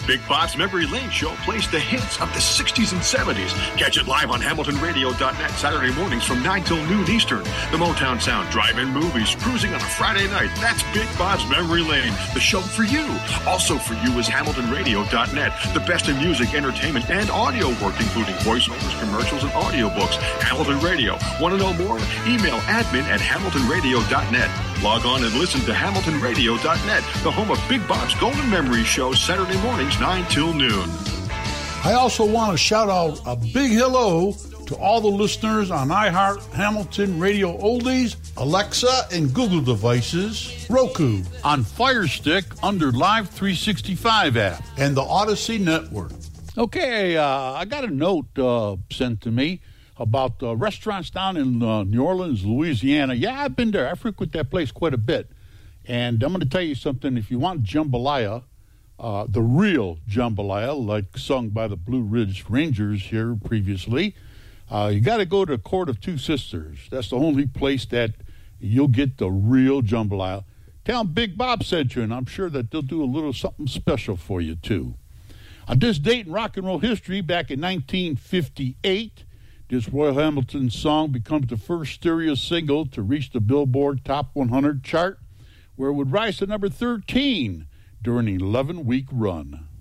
Big Bob's Memory Lane Show plays the hits of the 60s and 70s. Catch it live on HamiltonRadio.net Saturday mornings from 9 till noon Eastern. The Motown Sound, drive-in movies, cruising on a Friday night. That's Big Bob's Memory Lane, the show for you. Also for you is HamiltonRadio.net, the best in music, entertainment, and audio work, including voiceovers, commercials, and audiobooks. Hamilton Radio. Want to know more? Email admin@HamiltonRadio.net. Log on and listen to HamiltonRadio.net, the home of Big Bob's Golden Memory Show, Saturday mornings, 9 till noon. I also want to shout out a big hello to all the listeners on iHeart, Hamilton Radio Oldies, Alexa and Google devices, Roku, on Fire Stick under Live 365 app, and the Odyssey Network. Okay, I got a note sent to me about restaurants down in New Orleans, Louisiana. Yeah, I've been there. I frequent that place quite a bit. And I'm going to tell you something. If you want jambalaya, the real jambalaya, like sung by the Blue Ridge Rangers here previously, you got to go to Court of Two Sisters. That's the only place that you'll get the real jambalaya. Tell them Big Bob sent you, and I'm sure that they'll do a little something special for you, too. On this date in rock and roll history, back in 1958, this Roy Hamilton song becomes the first stereo single to reach the Billboard Top 100 chart, where it would rise to number 13 during an 11-week run.